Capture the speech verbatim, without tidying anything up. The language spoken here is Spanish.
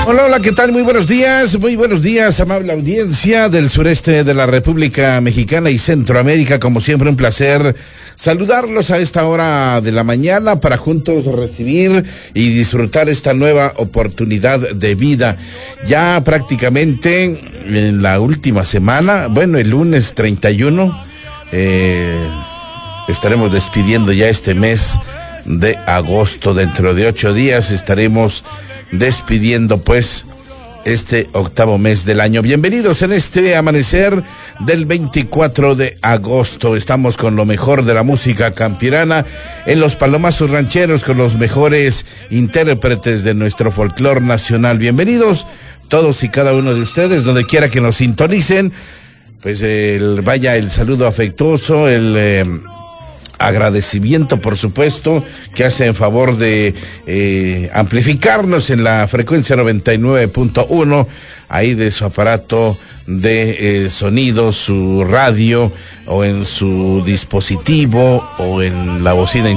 Hola, hola, ¿qué tal? Muy buenos días, muy buenos días, amable audiencia del sureste de la República Mexicana y Centroamérica. Como siempre, un placer saludarlos a esta hora de la mañana para juntos recibir y disfrutar esta nueva oportunidad de vida. Ya prácticamente en la última semana, bueno, el lunes treinta y uno, eh, estaremos despidiendo ya este mes de agosto. Dentro de ocho días estaremos despidiendo pues este octavo mes del año. Bienvenidos en este amanecer del veinticuatro de agosto. Estamos con lo mejor de la música campirana en los palomazos rancheros, con los mejores intérpretes de nuestro folclor nacional. Bienvenidos todos y cada uno de ustedes, donde quiera que nos sintonicen. Pues el, vaya el saludo afectuoso, el eh, agradecimiento, por supuesto, que hace en favor de eh, amplificarnos en la frecuencia noventa y nueve punto uno, ahí de su aparato de eh, sonido, su radio, o en su dispositivo, o en la bocina